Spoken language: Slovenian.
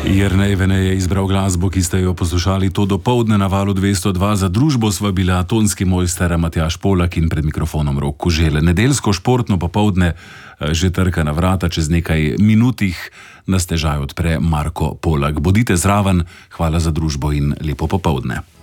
Jernej Vene je izbral glasbo, ki ste jo poslušali to dopoldne na Valu 202. Za družbo sva bila tonski mojster Matjaž Polak in pred mikrofonom Rok Kožele. Nedeljsko športno popoldne že trka na vrata, čez nekaj minutih nas težaj odpre Marko Polak. Bodite zraven, hvala za družbo in lepo popoldne.